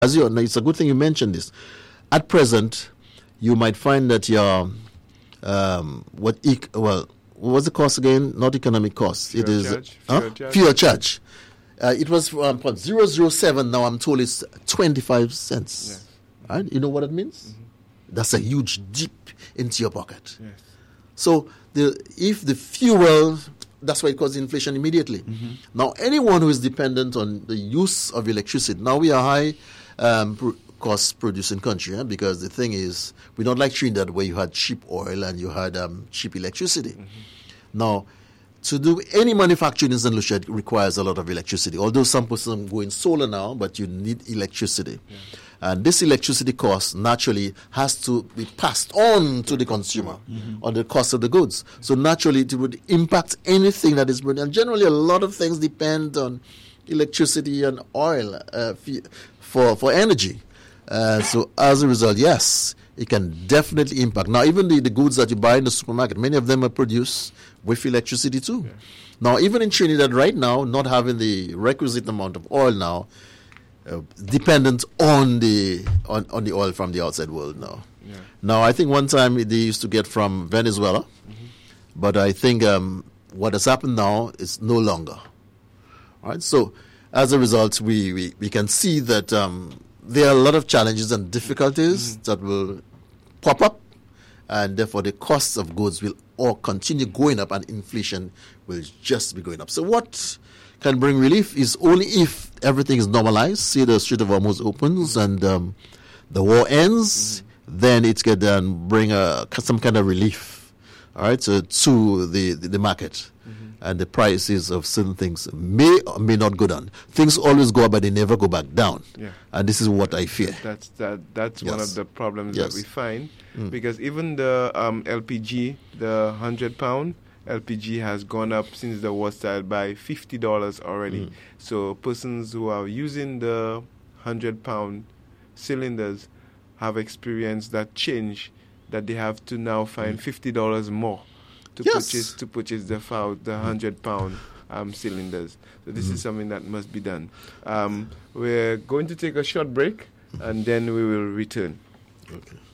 As you know, it's a good thing you mentioned this. At present, you might find that your what was the cost again? Not economic cost. Fuel it is charge. Fuel charge. It was 0.007. Now I'm told it's 25 cents. Yes. Right? You know what it means? Mm-hmm. That's a huge dip into your pocket. Yes. So if the fuel, that's why it causes inflation immediately. Mm-hmm. Now anyone who is dependent on the use of electricity, now we are high cost producing country, because the thing is, we don't like Trinidad where you had cheap oil and you had cheap electricity. Mm-hmm. Now, to do any manufacturing in St. Lucia requires a lot of electricity. Although some person go in solar now, but you need electricity. Yeah. And this electricity cost naturally has to be passed on to the consumer on the cost of the goods. So naturally it would impact anything that is produced. And generally a lot of things depend on electricity and oil for energy. So as a result, yes, it can definitely impact. Now, even the goods that you buy in the supermarket, many of them are produced with electricity too. Yeah. Now, even in Trinidad right now, not having the requisite amount of oil now, dependent on the oil from the outside world now. Yeah. Now, I think one time they used to get from Venezuela, but I think what has happened now is no longer. All right, so as a result, we can see that there are a lot of challenges and difficulties that will pop up, and therefore the costs of goods will all continue going up and inflation will just be going up. So what can bring relief is only if everything is normalized, say the Strait of Hormuz opens and the war ends, then it can bring some kind of relief, all right, so to the market. And the prices of certain things may or may not go down. Things always go up, but they never go back down. Yeah. And this is what I fear. That's yes. One of the problems that we find, because even the LPG, the £100 LPG has gone up since the war started by $50 already. So persons who are using the £100 cylinders have experienced that change, that they have to now find $50 more to purchase the £100 cylinders. So this is something that must be done. We're going to take a short break, and then we will return. Okay.